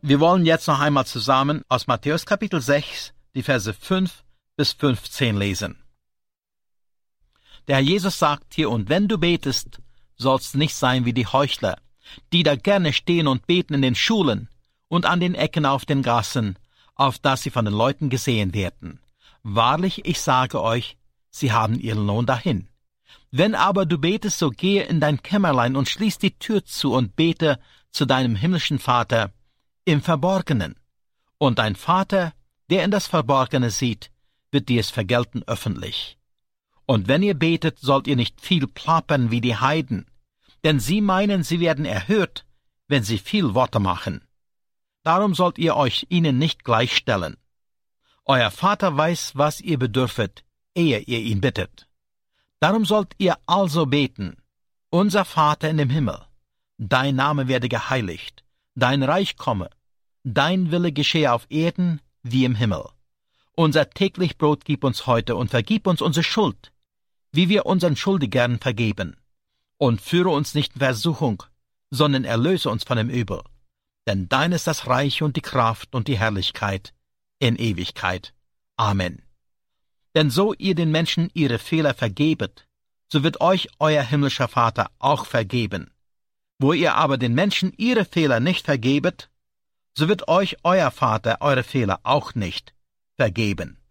Wir wollen jetzt noch einmal zusammen aus Matthäus Kapitel 6, die Verse 5 bis 15 lesen. Der Herr Jesus sagt hier, und wenn du betest, sollst nicht sein wie die Heuchler, die da gerne stehen und beten in den Schulen und an den Ecken auf den Gassen, auf dass sie von den Leuten gesehen werden. Wahrlich, ich sage euch, sie haben ihren Lohn dahin. Wenn aber du betest, so gehe in dein Kämmerlein und schließ die Tür zu und bete zu deinem himmlischen Vater im Verborgenen. Und dein Vater, der in das Verborgene sieht, wird dir es vergelten öffentlich. Und wenn ihr betet, sollt ihr nicht viel plappern wie die Heiden, denn sie meinen, sie werden erhört, wenn sie viel Worte machen. Darum sollt ihr euch ihnen nicht gleichstellen. Euer Vater weiß, was ihr bedürfet, ehe ihr ihn bittet. Darum sollt ihr also beten: Unser Vater in dem Himmel, dein Name werde geheiligt, dein Reich komme, dein Wille geschehe auf Erden wie im Himmel. Unser täglich Brot gib uns heute und vergib uns unsere Schuld, wie wir unseren Schuldigern vergeben. Und führe uns nicht in Versuchung, sondern erlöse uns von dem Übel. Denn dein ist das Reich und die Kraft und die Herrlichkeit in Ewigkeit. Amen. Denn so ihr den Menschen ihre Fehler vergebet, so wird euch euer himmlischer Vater auch vergeben. Wo ihr aber den Menschen ihre Fehler nicht vergebet, so wird euch euer Vater eure Fehler auch nicht vergeben.